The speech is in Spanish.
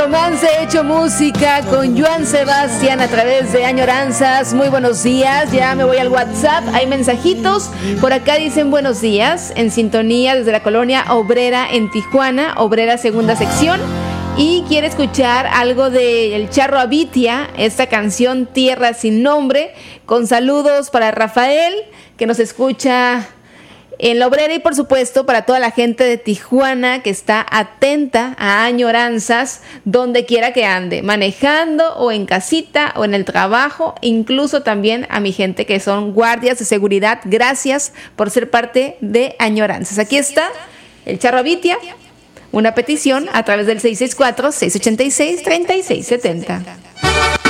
Romance hecho música con Joan Sebastián a través de Añoranzas. Muy buenos días, ya me voy al WhatsApp, hay mensajitos. Por acá dicen buenos días, en sintonía desde la colonia Obrera en Tijuana, Obrera segunda sección. Y quiere escuchar algo de El Charro Abitia, esta canción Tierra sin Nombre, con saludos para Rafael, que nos escucha en la Obrera, y por supuesto para toda la gente de Tijuana que está atenta a Añoranzas donde quiera que ande, manejando o en casita o en el trabajo, incluso también a mi gente que son guardias de seguridad. Gracias por ser parte de Añoranzas. Aquí está El Charro Abitia, una petición a través del 664-686-3670.